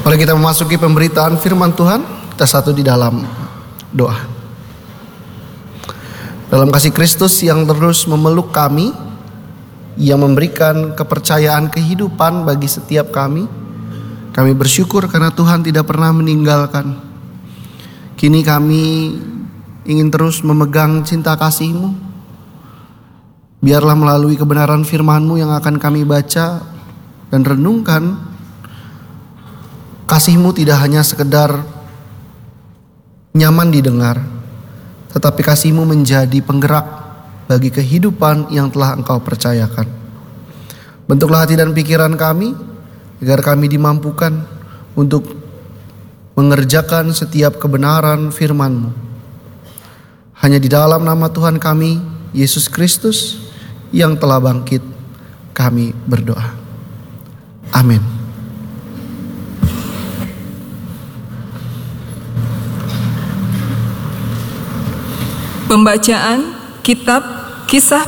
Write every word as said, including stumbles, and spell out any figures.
Mari kita memasuki pemberitaan firman Tuhan. Kita satu di dalam doa. Dalam kasih Kristus yang terus memeluk kami, yang memberikan kepercayaan kehidupan bagi setiap kami, kami bersyukur karena Tuhan tidak pernah meninggalkan. Kini kami ingin terus memegang cinta kasih-Mu. Biarlah melalui kebenaran firman-Mu yang akan kami baca dan renungkan, kasih-Mu tidak hanya sekedar nyaman didengar, tetapi kasih-Mu menjadi penggerak bagi kehidupan yang telah Engkau percayakan. Bentuklah hati dan pikiran kami, agar kami dimampukan untuk mengerjakan setiap kebenaran firman-Mu. Hanya di dalam nama Tuhan kami, Yesus Kristus, yang telah bangkit, kami berdoa. Amin. Pembacaan Kitab Kisah